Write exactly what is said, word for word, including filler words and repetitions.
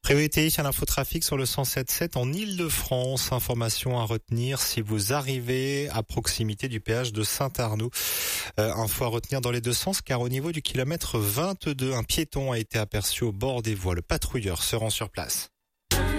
Priorité à l'infotrafic sur le cent sept sept en Ile-de-France. Information à retenir si vous arrivez à proximité du péage de Saint-Arnoux. Euh, info à retenir dans les deux sens car au niveau du kilomètre vingt-deux, un piéton a été aperçu au bord des voies. Le patrouilleur se rend sur place.